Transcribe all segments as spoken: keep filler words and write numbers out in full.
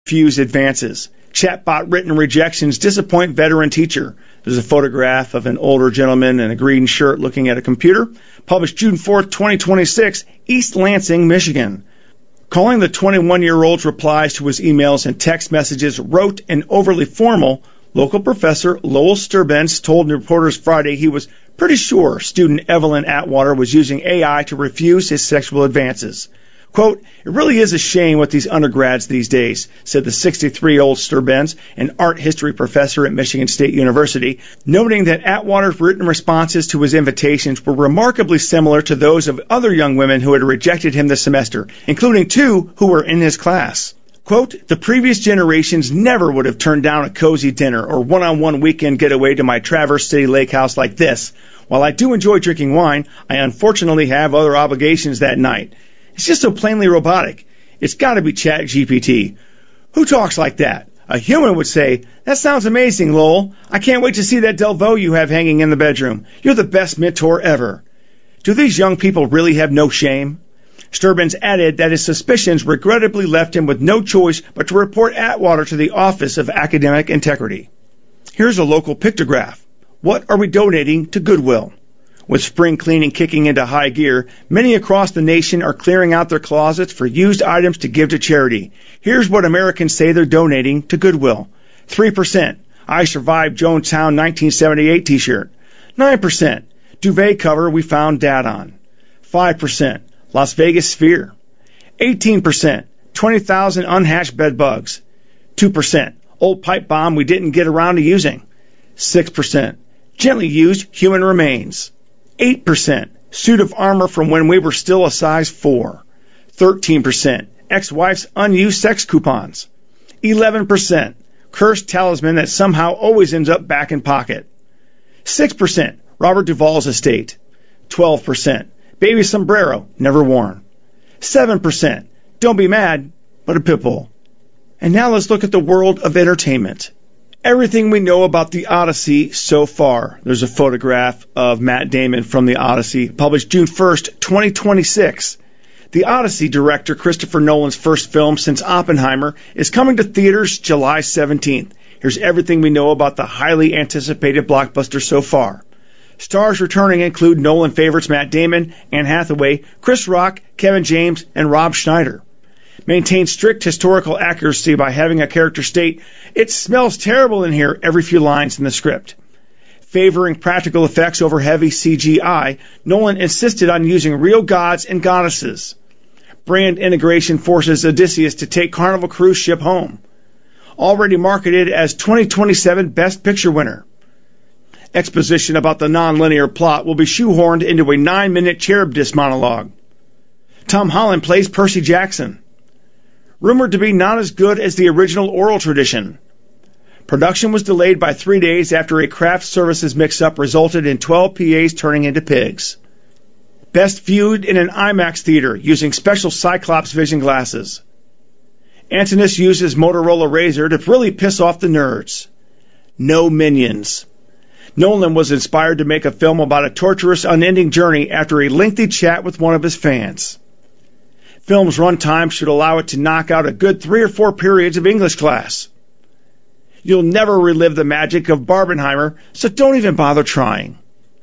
Fuse advances. Chatbot written rejections disappoint veteran teacher. There's a photograph of an older gentleman in a green shirt looking at a computer. Published June fourth, twenty twenty-six, East Lansing, Michigan. Calling the twenty-one-year-old's replies to his emails and text messages rote and overly formal, local professor Lowell Sturbens told reporters Friday he was pretty sure student Evelyn Atwater was using A I to refuse his sexual advances. Quote, "It really is a shame with these undergrads these days," said the sixty-three-year-old Sturbens, an art history professor at Michigan State University, noting that Atwater's written responses to his invitations were remarkably similar to those of other young women who had rejected him this semester, including two who were in his class. Quote, "The previous generations never would have turned down a cozy dinner or one-on-one weekend getaway to my Traverse City Lake house like this. While I do enjoy drinking wine, I unfortunately have other obligations that night. It's just so plainly robotic. It's got to be Chat G P T. Who talks like that? A human would say, 'That sounds amazing, Lowell. I can't wait to see that Delvaux you have hanging in the bedroom. You're the best mentor ever.' Do these young people really have no shame?" Sturbens added that his suspicions regrettably left him with no choice but to report Atwater to the Office of Academic Integrity. Here's a local pictograph. What are we donating to Goodwill? With spring cleaning kicking into high gear, many across the nation are clearing out their closets for used items to give to charity. Here's what Americans say they're donating to Goodwill. three percent, I Survived Jonestown nineteen seventy-eight t-shirt. nine percent, duvet cover we found dad on. five percent, Las Vegas Sphere. eighteen percent, twenty thousand unhatched bed bugs. two percent, old pipe bomb we didn't get around to using. six percent, gently used human remains. eight percent, suit of armor from when we were still a size four. thirteen percent, ex-wife's unused sex coupons. eleven percent, cursed talisman that somehow always ends up back in pocket. six percent, Robert Duvall's estate. twelve percent, baby sombrero, never worn. seven percent, don't be mad, but a pit bull. And now let's look at the world of entertainment. Everything we know about the Odyssey so far. There's a photograph of Matt Damon from the Odyssey, published June first, twenty twenty-six. The Odyssey director Christopher Nolan's first film since Oppenheimer is coming to theaters July seventeenth. Here's everything we know about the highly anticipated blockbuster so far. Stars returning include Nolan favorites Matt Damon, Anne Hathaway, Chris Rock, Kevin James, and Rob Schneider. Maintain strict historical accuracy by having a character state, "It smells terrible in here," every few lines in the script. Favoring practical effects over heavy C G I, Nolan insisted on using real gods and goddesses. Brand integration forces Odysseus to take Carnival cruise ship home. Already marketed as twenty twenty-seven Best Picture winner. Exposition about the non-linear plot will be shoehorned into a nine-minute Charybdis monologue. Tom Holland plays Percy Jackson. Rumored to be not as good as the original oral tradition. Production was delayed by three days after a craft services mix-up resulted in twelve P As turning into pigs. Best viewed in an IMAX theater using special Cyclops vision glasses. Antinous uses Motorola Razr to really piss off the nerds. No Minions. Nolan was inspired to make a film about a torturous, unending journey after a lengthy chat with one of his fans. Film's runtime should allow it to knock out a good three or four periods of English class. You'll never relive the magic of Barbenheimer, so don't even bother trying.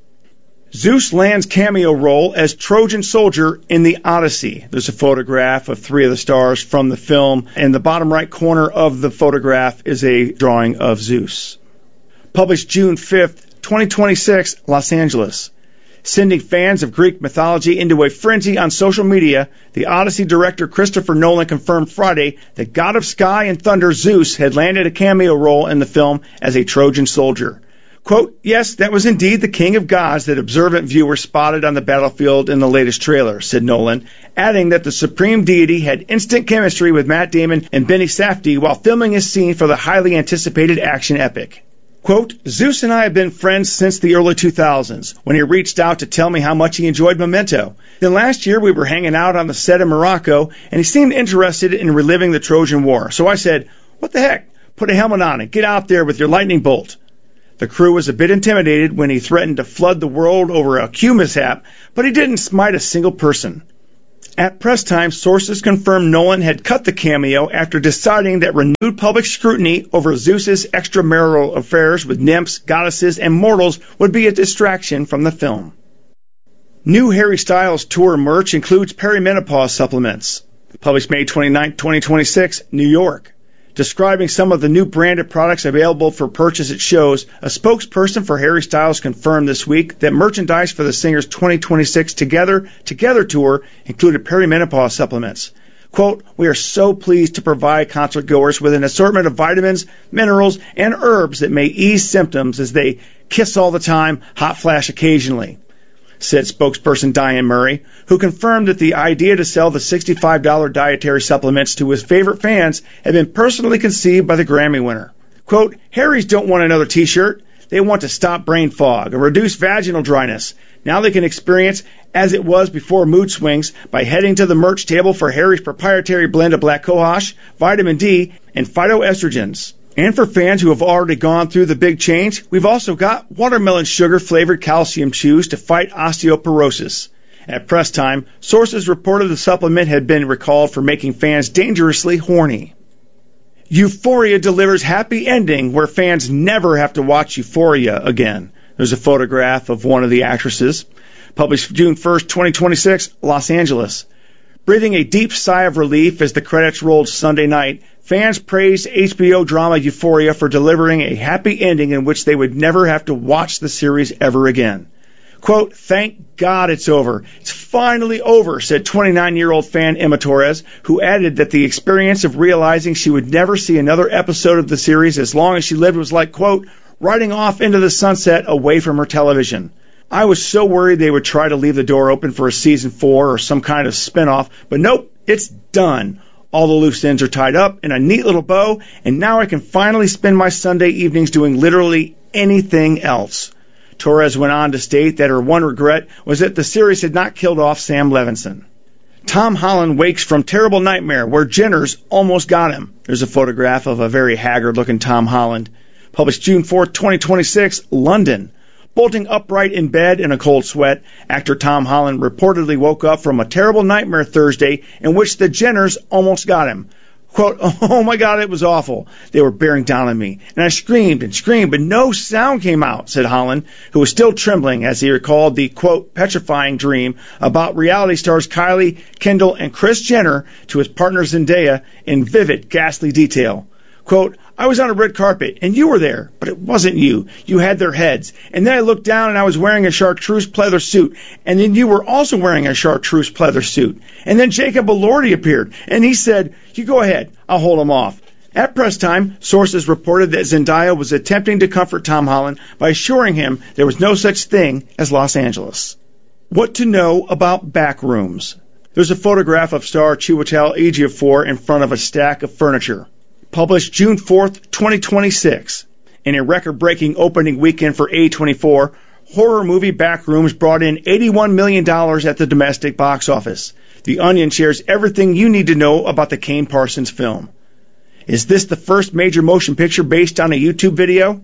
Zeus lands cameo role as Trojan soldier in the Odyssey. There's a photograph of three of the stars from the film, and the bottom right corner of the photograph is a drawing of Zeus. Published June fifth, twenty twenty-six, Los Angeles. Sending fans of Greek mythology into a frenzy on social media, the Odyssey director Christopher Nolan confirmed Friday that god of sky and thunder Zeus had landed a cameo role in the film as a Trojan soldier. Quote, "Yes, that was indeed the king of gods that observant viewers spotted on the battlefield in the latest trailer," said Nolan, adding that the supreme deity had instant chemistry with Matt Damon and Benny Safdie while filming his scene for the highly anticipated action epic. Quote, "Zeus and I have been friends since the early two thousands, when he reached out to tell me how much he enjoyed Memento. Then last year we were hanging out on the set in Morocco, and he seemed interested in reliving the Trojan War. So I said, 'What the heck? Put a helmet on and get out there with your lightning bolt.' The crew was a bit intimidated when he threatened to flood the world over a Q mishap, but he didn't smite a single person." At press time, sources confirmed Nolan had cut the cameo after deciding that renewed public scrutiny over Zeus's extramarital affairs with nymphs, goddesses, and mortals would be a distraction from the film. New Harry Styles tour merch includes perimenopause supplements. Published May twenty-ninth, twenty twenty-six, New York. Describing some of the new branded products available for purchase at shows, a spokesperson for Harry Styles confirmed this week that merchandise for the singer's twenty twenty-six Together Together tour included perimenopause supplements. Quote, "We are so pleased to provide concert goers with an assortment of vitamins, minerals, and herbs that may ease symptoms as they kiss all the time, hot flash occasionally," said spokesperson Diane Murray, who confirmed that the idea to sell the sixty-five dollars dietary supplements to his favorite fans had been personally conceived by the Grammy winner. Quote, "Harrys don't want another t-shirt. They want to stop brain fog and reduce vaginal dryness. Now they can experience as it was before mood swings by heading to the merch table for Harry's proprietary blend of black cohosh, vitamin D, and phytoestrogens. And for fans who have already gone through the big change, we've also got watermelon sugar-flavored calcium chews to fight osteoporosis." At press time, sources reported the supplement had been recalled for making fans dangerously horny. Euphoria delivers happy ending where fans never have to watch Euphoria again. There's a photograph of one of the actresses. Published June first, twenty twenty-six, Los Angeles. Breathing a deep sigh of relief as the credits rolled Sunday night, fans praised H B O drama Euphoria for delivering a happy ending in which they would never have to watch the series ever again. Quote, "Thank God it's over. It's finally over," said twenty-nine-year-old fan Emma Torres, who added that the experience of realizing she would never see another episode of the series as long as she lived was like, quote, "riding off into the sunset away from her television. I was so worried they would try to leave the door open for a season four or some kind of spinoff, but nope, it's done. All the loose ends are tied up in a neat little bow, and now I can finally spend my Sunday evenings doing literally anything else." Torres went on to state that her one regret was that the series had not killed off Sam Levinson. Tom Holland wakes from terrible nightmare where Jenners almost got him. There's a photograph of a very haggard-looking Tom Holland. Published June fourth, twenty twenty-six, London. Bolting upright in bed in a cold sweat, actor Tom Holland reportedly woke up from a terrible nightmare Thursday in which the Jenners almost got him. Quote, "Oh my God, it was awful. They were bearing down on me, and I screamed and screamed, but no sound came out," said Holland, who was still trembling as he recalled the, quote, "petrifying dream" about reality stars Kylie, Kendall, and Kris Jenner to his partner Zendaya in vivid, ghastly detail. Quote, "I was on a red carpet, and you were there, but it wasn't you. You had their heads. And then I looked down, and I was wearing a chartreuse pleather suit. And then you were also wearing a chartreuse pleather suit. And then Jacob Elordi appeared, and he said, 'You go ahead. I'll hold him off.'" At press time, sources reported that Zendaya was attempting to comfort Tom Holland by assuring him there was no such thing as Los Angeles. What to know about back rooms. There's a photograph of star Chiwetel Ejiofor in front of a stack of furniture. Published June fourth, twenty twenty-six. In a record-breaking opening weekend for A twenty-four, horror movie Backrooms brought in eighty-one million dollars at the domestic box office. The Onion shares everything you need to know about the Kane Parsons film. Is this the first major motion picture based on a YouTube video?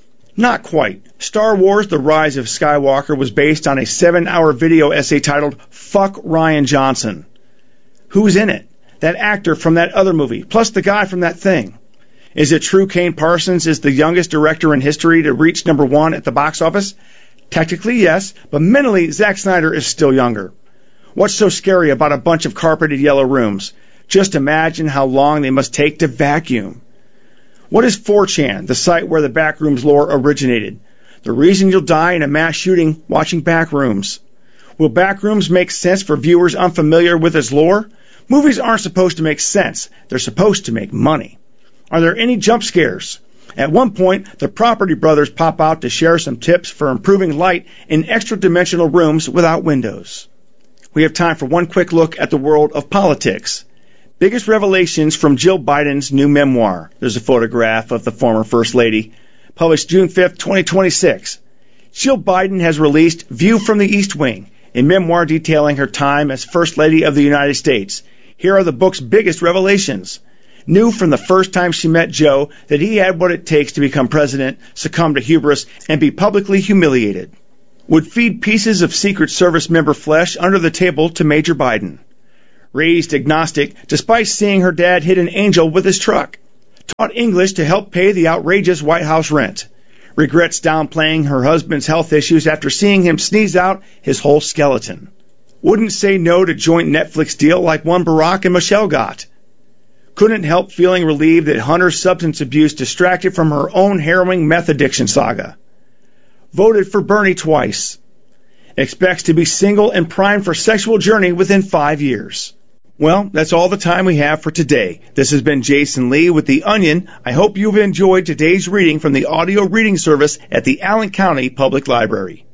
Not quite. Star Wars The Rise of Skywalker was based on a seven-hour video essay titled Fuck Rian Johnson. Who's in it? That actor from that other movie, plus the guy from that thing. Is it true Kane Parsons is the youngest director in history to reach number one at the box office? Technically, yes, but mentally, Zack Snyder is still younger. What's so scary about a bunch of carpeted yellow rooms? Just imagine how long they must take to vacuum. What is four chan, the site where the Backrooms lore originated? The reason you'll die in a mass shooting watching Backrooms. Will Backrooms make sense for viewers unfamiliar with its lore? Movies aren't supposed to make sense. They're supposed to make money. Are there any jump scares? At one point, the Property Brothers pop out to share some tips for improving light in extra-dimensional rooms without windows. We have time for one quick look at the world of politics. Biggest revelations from Jill Biden's new memoir. There's a photograph of the former First Lady. Published June fifth, twenty twenty-six. Jill Biden has released View from the East Wing, a memoir detailing her time as First Lady of the United States. Here are the book's biggest revelations. Knew from the first time she met Joe that he had what it takes to become president, succumb to hubris, and be publicly humiliated. Would feed pieces of Secret Service member flesh under the table to Major Biden. Raised agnostic despite seeing her dad hit an angel with his truck. Taught English to help pay the outrageous White House rent. Regrets downplaying her husband's health issues after seeing him sneeze out his whole skeleton. Wouldn't say no to joint Netflix deal like one Barack and Michelle got. Couldn't help feeling relieved that Hunter's substance abuse distracted from her own harrowing meth addiction saga. Voted for Bernie twice. Expects to be single and primed for sexual journey within five years. Well, that's all the time we have for today. This has been Jason Lee with The Onion. I hope you've enjoyed today's reading from the audio reading service at the Allen County Public Library.